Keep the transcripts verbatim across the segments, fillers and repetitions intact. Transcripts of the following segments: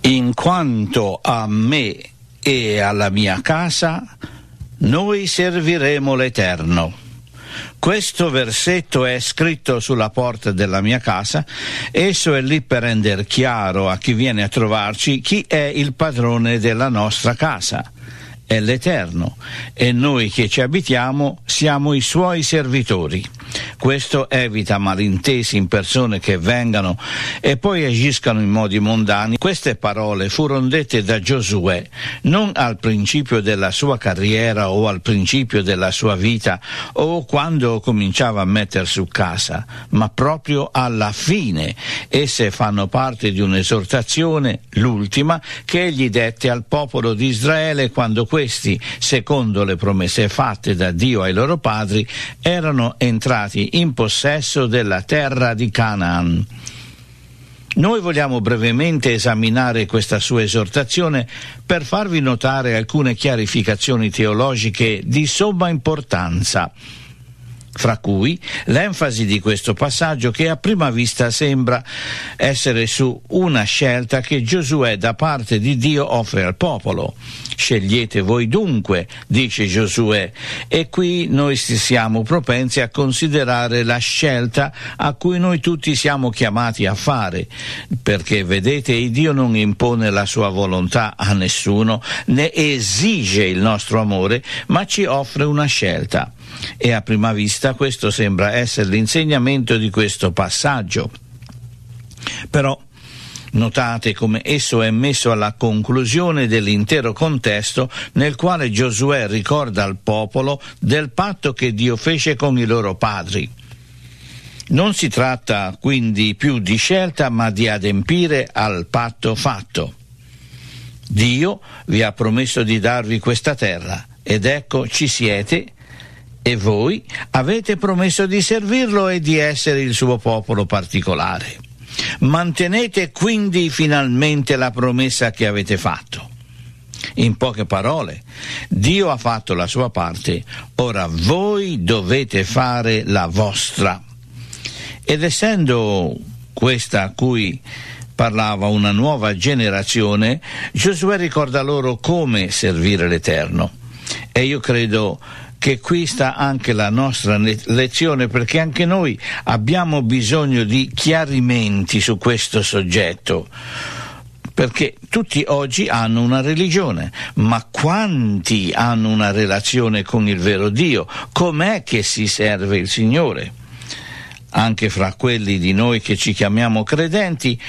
In quanto a me e alla mia casa, noi serviremo l'Eterno. Questo versetto è scritto sulla porta della mia casa. Esso è lì per rendere chiaro a chi viene a trovarci chi è il padrone della nostra casa. È l'Eterno, e noi che ci abitiamo siamo i suoi servitori. Questo evita malintesi in persone che vengano e poi agiscano in modi mondani. Queste parole furono dette da Giosuè non al principio della sua carriera o al principio della sua vita o quando cominciava a mettere su casa, ma proprio alla fine. Esse fanno parte di un'esortazione, l'ultima, che egli dette al popolo di Israele quando questi, secondo le promesse fatte da Dio ai loro padri, erano entrati in possesso della terra di Canaan. Noi vogliamo brevemente esaminare questa sua esortazione per farvi notare alcune chiarificazioni teologiche di somma importanza, fra cui l'enfasi di questo passaggio che a prima vista sembra essere su una scelta che Giosuè da parte di Dio offre al popolo. Scegliete voi dunque, dice Giosuè, e qui noi siamo propensi a considerare la scelta a cui noi tutti siamo chiamati a fare, perché vedete, Dio non impone la sua volontà a nessuno, né esige il nostro amore, ma ci offre una scelta. E a prima vista questo sembra essere l'insegnamento di questo passaggio. Però notate come esso è messo alla conclusione dell'intero contesto nel quale Giosuè ricorda al popolo del patto che Dio fece con i loro padri. Non si tratta quindi più di scelta, ma di adempiere al patto fatto. Dio vi ha promesso di darvi questa terra, ed ecco ci siete, e voi avete promesso di servirlo e di essere il suo popolo particolare. Mantenete quindi finalmente la promessa che avete fatto. In poche parole, Dio ha fatto la sua parte, ora voi dovete fare la vostra. Ed essendo questa a cui parlava una nuova generazione, Giosuè ricorda loro come servire l'Eterno. E io credo che qui sta anche la nostra lezione, perché anche noi abbiamo bisogno di chiarimenti su questo soggetto, perché tutti oggi hanno una religione, ma quanti hanno una relazione con il vero Dio? Com'è che si serve il Signore? Anche fra quelli di noi che ci chiamiamo credenti,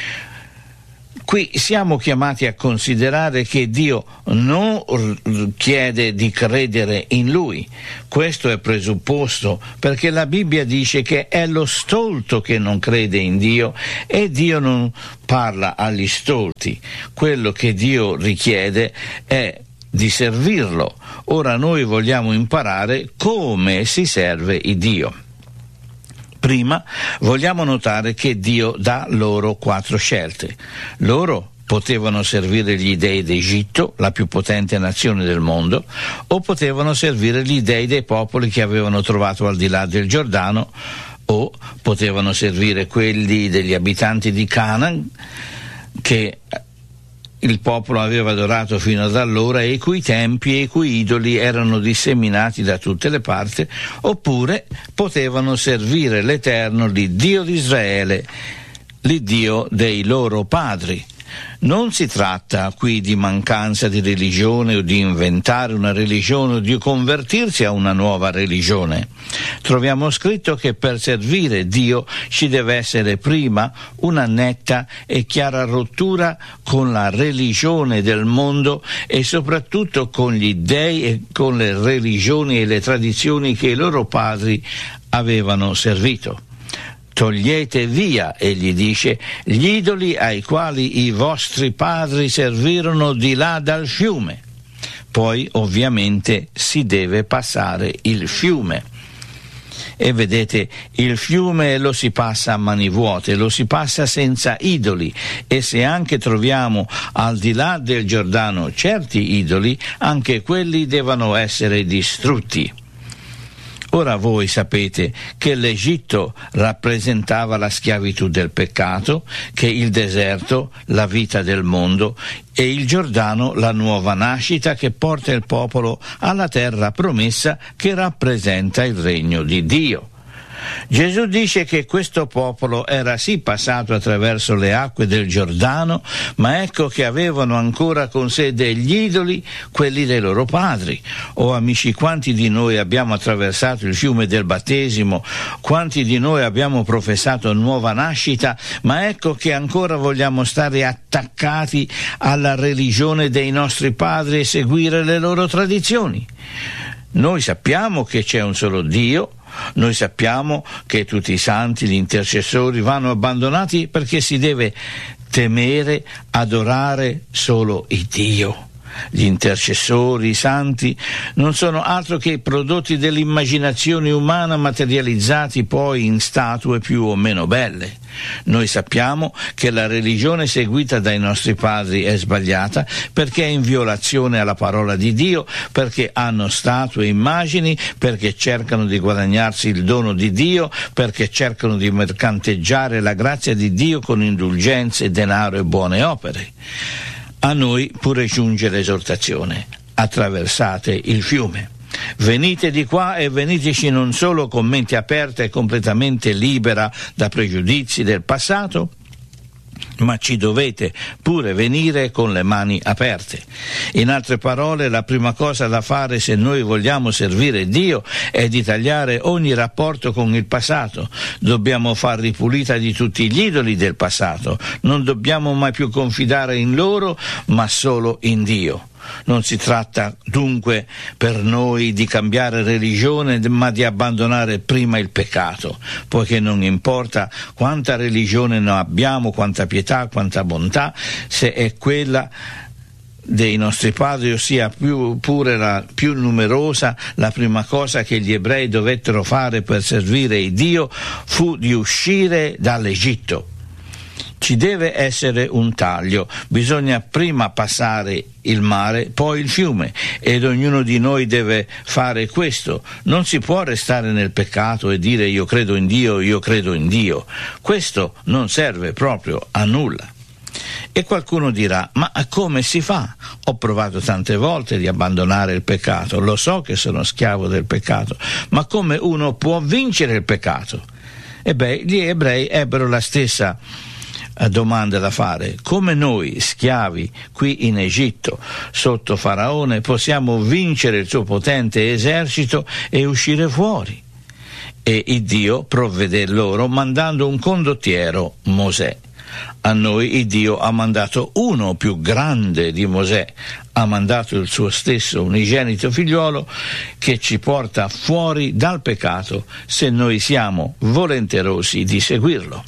qui siamo chiamati a considerare che Dio non chiede di credere in Lui. Questo è presupposto, perché la Bibbia dice che è lo stolto che non crede in Dio e Dio non parla agli stolti. Quello che Dio richiede è di servirlo. Ora noi vogliamo imparare come si serve il Dio. Prima vogliamo notare che Dio dà loro quattro scelte. Loro potevano servire gli dei d'Egitto, la più potente nazione del mondo, o potevano servire gli dei dei popoli che avevano trovato al di là del Giordano, o potevano servire quelli degli abitanti di Canaan, che il popolo aveva adorato fino ad allora e i cui tempi e i cui idoli erano disseminati da tutte le parti, oppure potevano servire l'Eterno, l'Iddio di Israele, l'Iddio dei loro padri. Non si tratta qui di mancanza di religione o di inventare una religione o di convertirsi a una nuova religione. Troviamo scritto che per servire Dio ci deve essere prima una netta e chiara rottura con la religione del mondo e soprattutto con gli dei e con le religioni e le tradizioni che i loro padri avevano servito. Togliete via, egli dice, gli idoli ai quali i vostri padri servirono di là dal fiume. Poi ovviamente si deve passare il fiume. E vedete, il fiume lo si passa a mani vuote, lo si passa senza idoli, e se anche troviamo al di là del Giordano certi idoli, anche quelli devono essere distrutti. Ora voi sapete che l'Egitto rappresentava la schiavitù del peccato, che il deserto la vita del mondo e il Giordano la nuova nascita che porta il popolo alla terra promessa che rappresenta il regno di Dio. Gesù dice che questo popolo era sì passato attraverso le acque del Giordano, ma ecco che avevano ancora con sé degli idoli, quelli dei loro padri. Oh amici, quanti di noi abbiamo attraversato il fiume del battesimo, quanti di noi abbiamo professato nuova nascita, ma ecco che ancora vogliamo stare attaccati alla religione dei nostri padri e seguire le loro tradizioni. Noi sappiamo che c'è un solo Dio. Noi sappiamo che tutti i santi, gli intercessori vanno abbandonati perché si deve temere, adorare solo il Dio. Gli intercessori, i santi, non sono altro che i prodotti dell'immaginazione umana materializzati poi in statue più o meno belle. Noi sappiamo che la religione seguita dai nostri padri è sbagliata perché è in violazione alla parola di Dio, perché hanno statue e immagini, perché cercano di guadagnarsi il dono di Dio, perché cercano di mercanteggiare la grazia di Dio con indulgenze, denaro e buone opere. A noi pure giunge l'esortazione: attraversate il fiume. Venite di qua e veniteci non solo con mente aperta e completamente libera da pregiudizi del passato, ma ci dovete pure venire con le mani aperte. In altre parole, la prima cosa da fare se noi vogliamo servire Dio è di tagliare ogni rapporto con il passato. Dobbiamo far ripulita di tutti gli idoli del passato. Non dobbiamo mai più confidare in loro, ma solo in Dio. Non si tratta dunque per noi di cambiare religione, ma di abbandonare prima il peccato, poiché non importa quanta religione noi abbiamo, quanta pietà, quanta bontà, se è quella dei nostri padri, ossia più, pure la più numerosa. La prima cosa che gli ebrei dovettero fare per servire il Dio fu di uscire dall'Egitto. Ci deve essere un taglio, bisogna prima passare il mare, poi il fiume, ed ognuno di noi deve fare questo. Non si può restare nel peccato e dire io credo in Dio, io credo in Dio. Questo non serve proprio a nulla. E qualcuno dirà: ma come si fa? Ho provato tante volte di abbandonare il peccato, lo so che sono schiavo del peccato, ma come uno può vincere il peccato? E beh, gli ebrei ebbero la stessa domanda da fare: come noi schiavi qui in Egitto sotto Faraone possiamo vincere il suo potente esercito e uscire fuori? E il Dio provvede loro mandando un condottiero, Mosè. A noi il Dio ha mandato uno più grande di Mosè, ha mandato il suo stesso unigenito figliuolo che ci porta fuori dal peccato se noi siamo volenterosi di seguirlo.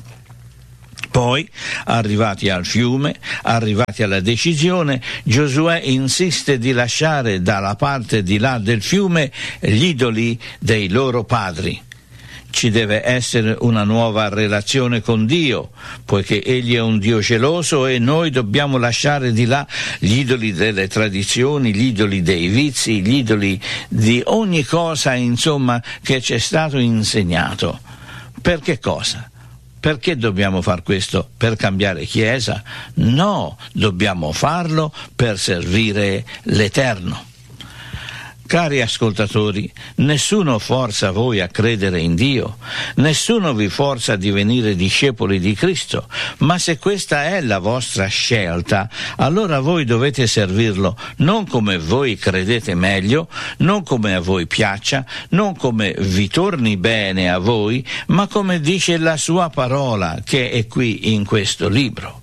Poi, arrivati al fiume, arrivati alla decisione, Giosuè insiste di lasciare dalla parte di là del fiume gli idoli dei loro padri. Ci deve essere una nuova relazione con Dio, poiché Egli è un Dio geloso e noi dobbiamo lasciare di là gli idoli delle tradizioni, gli idoli dei vizi, gli idoli di ogni cosa, insomma, che ci è stato insegnato. Per che cosa? Perché dobbiamo far questo? Per cambiare chiesa? No, dobbiamo farlo per servire l'Eterno. Cari ascoltatori, nessuno forza voi a credere in Dio, nessuno vi forza a divenire discepoli di Cristo, ma se questa è la vostra scelta, allora voi dovete servirlo non come voi credete meglio, non come a voi piaccia, non come vi torni bene a voi, ma come dice la sua parola, che è qui in questo libro.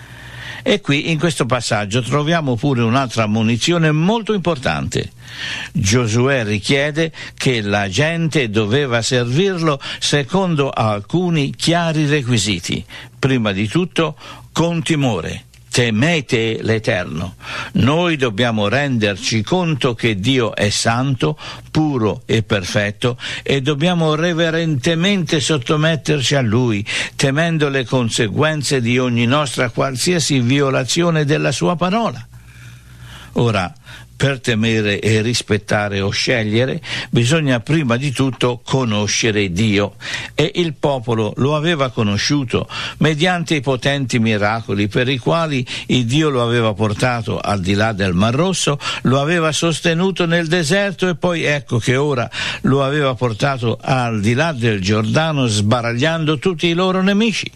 E qui in questo passaggio troviamo pure un'altra ammonizione molto importante. Giosuè richiede che la gente doveva servirlo secondo alcuni chiari requisiti. Prima di tutto, con timore. Temete l'Eterno. Noi dobbiamo renderci conto che Dio è santo, puro e perfetto e dobbiamo reverentemente sottometterci a Lui, temendo le conseguenze di ogni nostra qualsiasi violazione della Sua parola. Ora, per temere e rispettare o scegliere, bisogna prima di tutto conoscere Dio, e il popolo lo aveva conosciuto mediante i potenti miracoli per i quali il Dio lo aveva portato al di là del Mar Rosso, lo aveva sostenuto nel deserto e poi ecco che ora lo aveva portato al di là del Giordano sbaragliando tutti i loro nemici.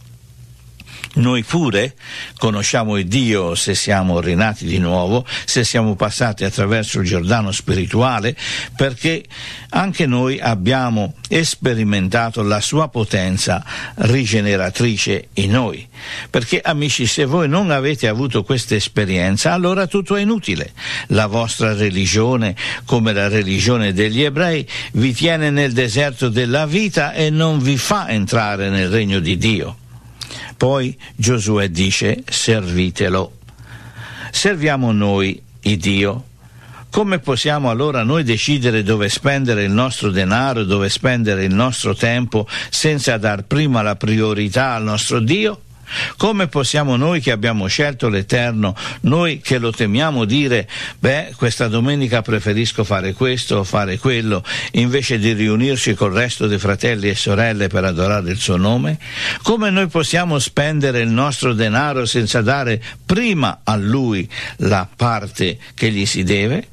Noi pure conosciamo il Dio se siamo rinati di nuovo, se siamo passati attraverso il Giordano spirituale, perché anche noi abbiamo sperimentato la sua potenza rigeneratrice in noi. Perché, amici, se voi non avete avuto questa esperienza, allora tutto è inutile. La vostra religione, come la religione degli ebrei, vi tiene nel deserto della vita e non vi fa entrare nel regno di Dio. Poi Giosuè dice: servitelo. Serviamo noi il Dio. Come possiamo allora noi decidere dove spendere il nostro denaro, dove spendere il nostro tempo, senza dar prima la priorità al nostro Dio? Come possiamo noi che abbiamo scelto l'Eterno, noi che lo temiamo, dire beh, questa domenica preferisco fare questo o fare quello, invece di riunirci col resto dei fratelli e sorelle per adorare il suo nome? Come noi possiamo spendere il nostro denaro senza dare prima a Lui la parte che gli si deve?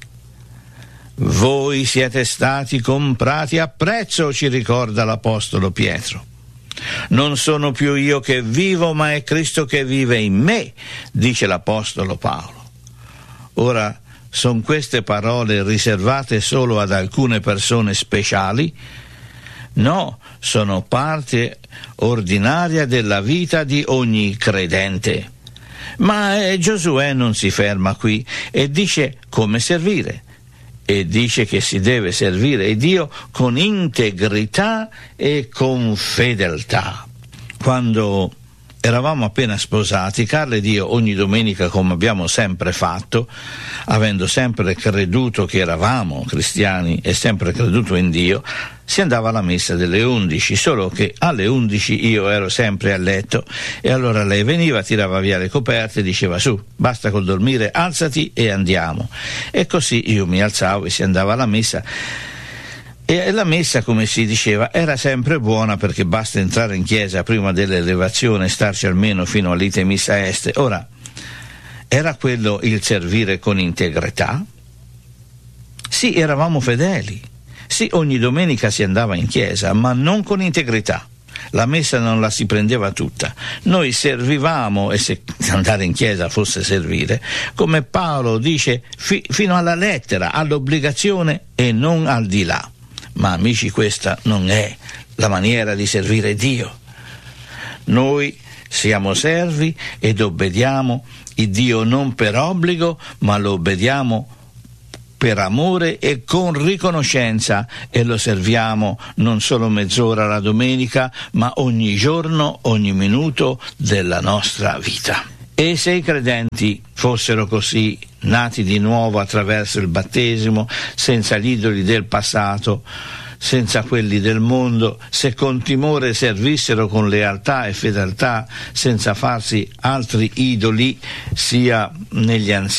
Voi siete stati comprati a prezzo, ci ricorda l'Apostolo Pietro. Non sono più io che vivo, ma è Cristo che vive in me, dice l'Apostolo Paolo. Ora, sono queste parole riservate solo ad alcune persone speciali? No, sono parte ordinaria della vita di ogni credente. Ma eh, Giosuè non si ferma qui e dice come servire. E dice che si deve servire Dio con integrità e con fedeltà. Quando eravamo appena sposati, Carla ed io ogni domenica, come abbiamo sempre fatto, avendo sempre creduto che eravamo cristiani e sempre creduto in Dio, si andava alla messa delle undici, solo che alle undici io ero sempre a letto e allora lei veniva, tirava via le coperte e diceva su, basta col dormire, alzati e andiamo. E così io mi alzavo e si andava alla messa. E la messa, come si diceva, era sempre buona perché basta entrare in chiesa prima dell'elevazione e starci almeno fino all'ite missa est. Ora, era quello il servire con integrità? Sì, eravamo fedeli. Sì, ogni domenica si andava in chiesa, ma non con integrità. La messa non la si prendeva tutta. Noi servivamo, e se andare in chiesa fosse servire, come Paolo dice, fi- fino alla lettera, all'obbligazione e non al di là. Ma amici, questa non è la maniera di servire Dio. Noi siamo servi ed obbediamo il Dio non per obbligo, ma lo obbediamo per amore e con riconoscenza, e lo serviamo non solo mezz'ora la domenica, ma ogni giorno, ogni minuto della nostra vita. E se i credenti fossero così, nati di nuovo attraverso il battesimo, senza gli idoli del passato, senza quelli del mondo, se con timore servissero con lealtà e fedeltà, senza farsi altri idoli, sia negli anziani